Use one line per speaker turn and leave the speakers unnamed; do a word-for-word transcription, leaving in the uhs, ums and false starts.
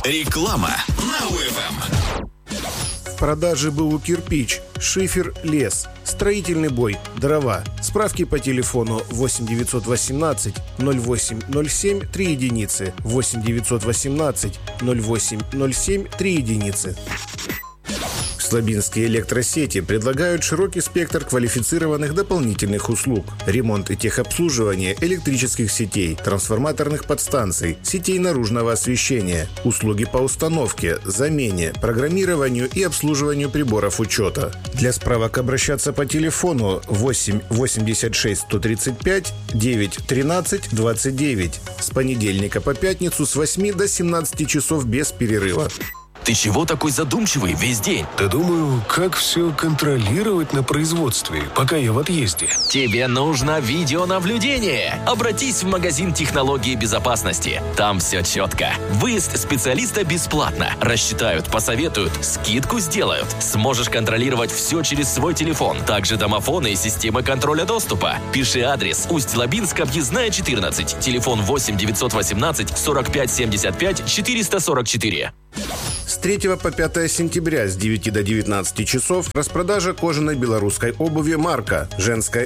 Реклама на УФМ.
В продаже БУ «Кирпич», шифер, лес, строительный бой, дрова. Справки по телефону восемь девятьсот восемнадцать ноль восемь ноль семь три единицы, восемь девятьсот восемнадцать ноль восемь ноль семь три единицы. Слабинские электросети предлагают широкий спектр квалифицированных дополнительных услуг. Ремонт и техобслуживание электрических сетей, трансформаторных подстанций, сетей наружного освещения, услуги по установке, замене, программированию и обслуживанию приборов учета. Для справок обращаться по телефону восемь восемьдесят шесть сто тридцать пять девять тринадцать двадцать девять с понедельника по пятницу с восьми до семнадцати часов без перерыва.
Ты чего такой задумчивый весь день?
Да думаю, как все контролировать на производстве, пока я в отъезде.
Тебе нужно видеонаблюдение. Обратись в магазин технологии безопасности. Там все четко. Выезд специалиста бесплатно. Рассчитают, посоветуют, скидку сделают. Сможешь контролировать все через свой телефон. Также домофоны и системы контроля доступа. Пиши адрес: Усть-Лабинск, объездная четырнадцать. Телефон восемь девятьсот восемнадцать сорок пять семьдесят пять четыреста сорок четыре.
С третьего по пятое сентября с девяти до девятнадцати часов распродажа кожаной белорусской обуви «Марка». Женская